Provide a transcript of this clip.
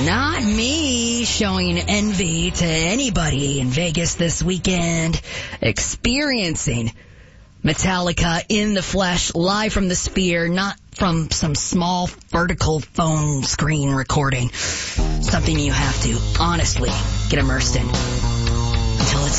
Not me showing envy to anybody in Vegas this weekend. Experiencing Metallica in the flesh, live from the Sphere, not from some small vertical phone screen recording. Something you have to honestly get immersed in. Until it's